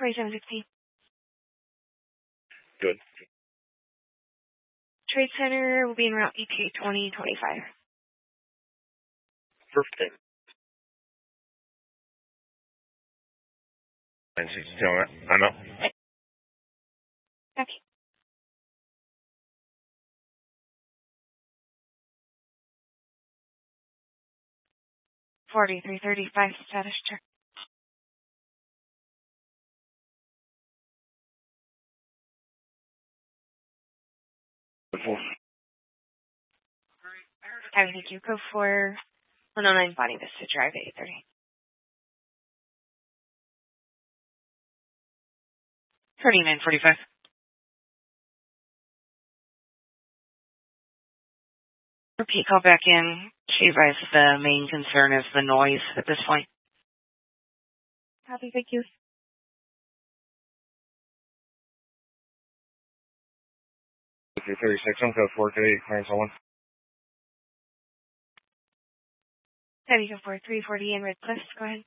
4760. Good. Trade Center will be en route ETA 2025. Perfect. 962, I'm out. Okay. $43.35 status check. Thank you. Go for 109 Bonnie Vista Drive, 830. 3945. Repeat call back in. She advised the main concern is the noise at this point. Copy, thank you. Okay, 36, I'm code 428, clearance on 1. Heavy go for 340 in Red Cliffs, go ahead.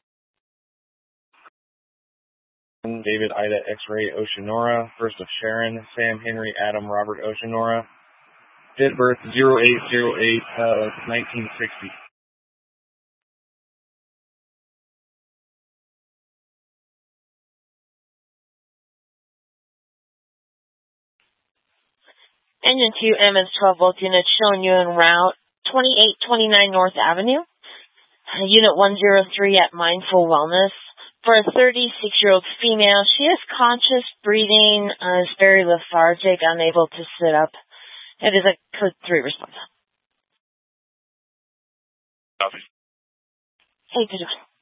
David Ida X-Ray Oceanora, first of Sharon, Sam Henry Adam Robert Oceanora, date of birth 0808 1960. Engine 2 MS-12 volt unit showing you en route 2829 North Avenue. Unit 103 at Mindful Wellness. For a 36-year-old female, she is conscious, breathing, is very lethargic, unable to sit up. It is a code 3 response. Copy. Hey, good.